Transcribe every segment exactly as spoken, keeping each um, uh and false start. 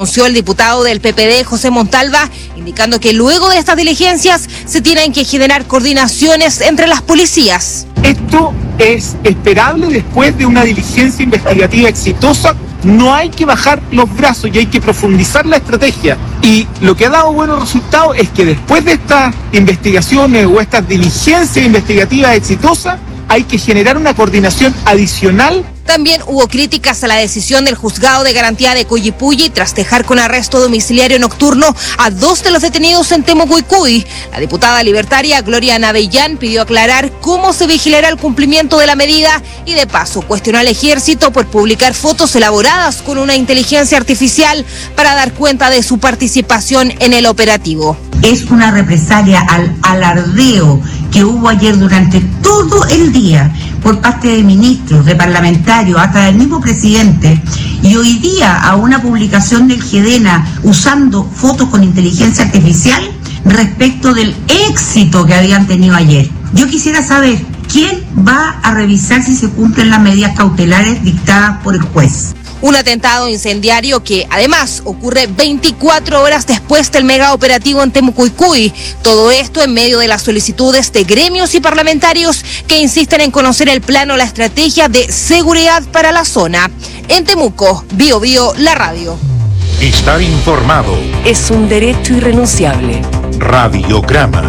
pronunció el diputado del P P D, José Montalva, indicando que luego de estas diligencias se tienen que generar coordinaciones entre las policías. Esto es esperable después de una diligencia investigativa exitosa. No hay que bajar los brazos y hay que profundizar la estrategia. Y lo que ha dado buenos resultados es que después de estas investigaciones o estas diligencias investigativas exitosas, hay que generar una coordinación adicional. También hubo críticas a la decisión del juzgado de garantía de Cuyipulli tras dejar con arresto domiciliario nocturno a dos de los detenidos en Temucuicui. La diputada libertaria Gloria Navellán pidió aclarar cómo se vigilará el cumplimiento de la medida y de paso cuestionó al ejército por publicar fotos elaboradas con una inteligencia artificial para dar cuenta de su participación en el operativo. Es una represalia al alardeo que hubo ayer durante todo el día por parte de ministros, de parlamentarios, hasta del mismo presidente, y hoy día a una publicación del GEDENA usando fotos con inteligencia artificial respecto del éxito que habían tenido ayer. Yo quisiera saber, ¿quién va a revisar si se cumplen las medidas cautelares dictadas por el juez? Un atentado incendiario que además ocurre veinticuatro horas después del mega operativo en Temucuicui. Todo esto en medio de las solicitudes de gremios y parlamentarios que insisten en conocer el plano, la estrategia de seguridad para la zona. En Temuco, Bio Bio, la radio. Estar informado es un derecho irrenunciable. Radiograma.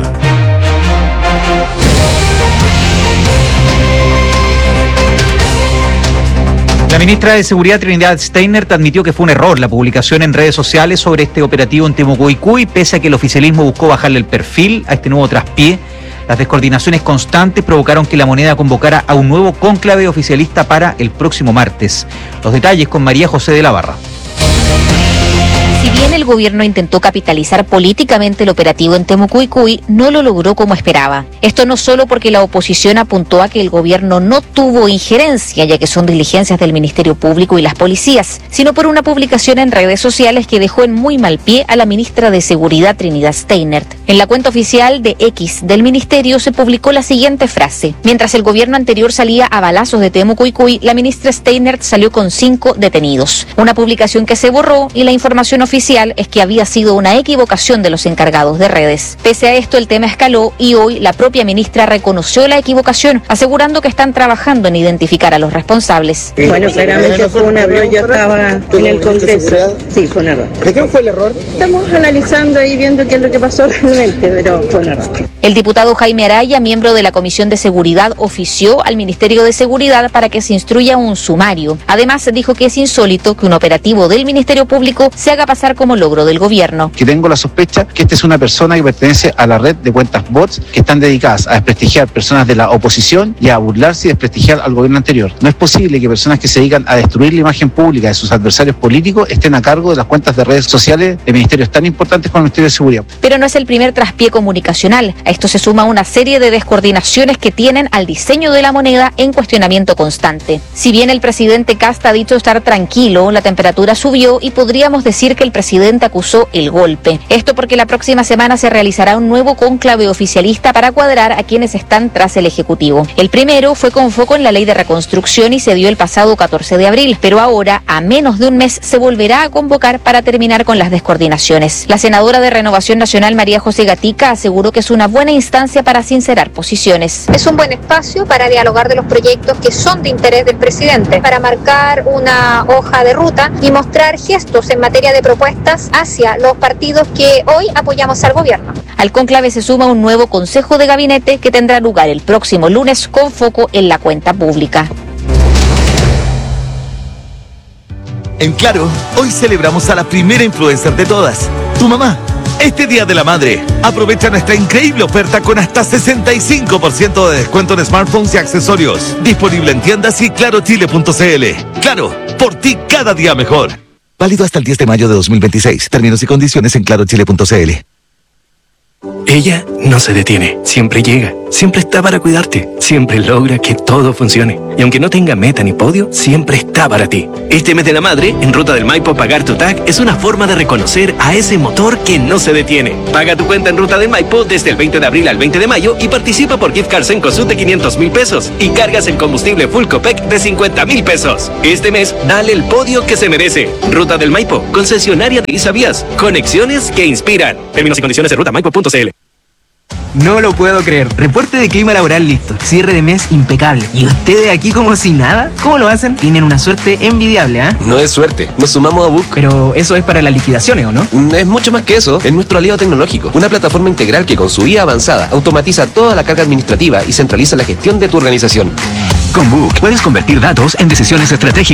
La ministra de Seguridad, Trinidad Steinert, admitió que fue un error la publicación en redes sociales sobre este operativo en Temucuicui, pese a que el oficialismo buscó bajarle el perfil a este nuevo traspié. Las descoordinaciones constantes provocaron que la moneda convocara a un nuevo cónclave oficialista para el próximo martes. Los detalles con María José de la Barra. Si bien el gobierno intentó capitalizar políticamente el operativo en Temucuicui, no lo logró como esperaba. Esto no solo porque la oposición apuntó a que el gobierno no tuvo injerencia, ya que son diligencias del Ministerio Público y las policías, sino por una publicación en redes sociales que dejó en muy mal pie a la ministra de Seguridad, Trinidad Steinert. En la cuenta oficial de X del ministerio se publicó la siguiente frase: mientras el gobierno anterior salía a balazos de Temucuicui, la ministra Steinert salió con cinco detenidos. Una publicación que se borró y la información oficial es que había sido una equivocación de los encargados de redes. Pese a esto, el tema escaló y hoy la propia ministra reconoció la equivocación, asegurando que están trabajando en identificar a los responsables. Bueno, claramente fue un error, yo estaba en el Congreso. Sí, fue un error. ¿De qué fue el error? Estamos analizando y viendo qué es lo que pasó realmente, pero fue un error. El diputado Jaime Araya, miembro de la Comisión de Seguridad, ofició al Ministerio de Seguridad para que se instruya un sumario. Además, dijo que es insólito que un operativo del Ministerio Público se haga pasar como logro del gobierno. Que tengo la sospecha que esta es una persona que pertenece a la red de cuentas bots que están dedicadas a desprestigiar personas de la oposición y a burlarse y desprestigiar al gobierno anterior. No es posible que personas que se dedican a destruir la imagen pública de sus adversarios políticos estén a cargo de las cuentas de redes sociales de ministerios tan importantes como el Ministerio de Seguridad. Pero no es el primer traspié comunicacional. A esto se suma una serie de descoordinaciones que tienen al diseño de la moneda en cuestionamiento constante. Si bien el presidente Kast ha dicho estar tranquilo, la temperatura subió y podríamos decir que el presidente acusó el golpe. Esto porque la próxima semana se realizará un nuevo cónclave oficialista para cuadrar a quienes están tras el Ejecutivo. El primero fue con foco en la ley de reconstrucción y se dio el pasado catorce de abril, pero ahora, a menos de un mes, se volverá a convocar para terminar con las descoordinaciones. La senadora de Renovación Nacional, María José Gatica, aseguró que es una buena instancia para sincerar posiciones. Es un buen espacio para dialogar de los proyectos que son de interés del presidente, para marcar una hoja de ruta y mostrar gestos en materia de propuestas hacia los partidos que hoy apoyamos al gobierno. Al cónclave se suma un nuevo Consejo de Gabinete que tendrá lugar el próximo lunes con foco en la cuenta pública. En Claro, hoy celebramos a la primera influencer de todas, tu mamá. Este Día de la Madre, aprovecha nuestra increíble oferta con hasta sesenta y cinco por ciento de descuento en smartphones y accesorios. Disponible en tiendas y claro chile punto c l. Claro, por ti cada día mejor. Válido hasta el diez de mayo de dos mil veintiséis. Términos y condiciones en claro chile punto c l. Ella no se detiene, siempre llega, siempre está para cuidarte, siempre logra que todo funcione. Y aunque no tenga meta ni podio, siempre está para ti. Este mes de la madre, en Ruta del Maipo pagar tu T A C es una forma de reconocer a ese motor que no se detiene. Paga tu cuenta en Ruta del Maipo desde el veinte de abril al veinte de mayo y participa por gift cards en Cosut de quinientos mil pesos y cargas en combustible Full Copec de cincuenta mil pesos. Este mes, dale el podio que se merece. Ruta del Maipo, concesionaria de Isavías. Conexiones que inspiran. Términos y condiciones en ruta maipo punto c l. No lo puedo creer. Reporte de clima laboral listo. Cierre de mes impecable. ¿Y ustedes aquí como si nada? ¿Cómo lo hacen? Tienen una suerte envidiable, ¿ah? ¿eh? No es suerte. Nos sumamos a Book. Pero eso es para las liquidaciones, ¿o no? Es mucho más que eso. Es nuestro aliado tecnológico. Una plataforma integral que con su I A avanzada automatiza toda la carga administrativa y centraliza la gestión de tu organización. Con Book puedes convertir datos en decisiones estratégicas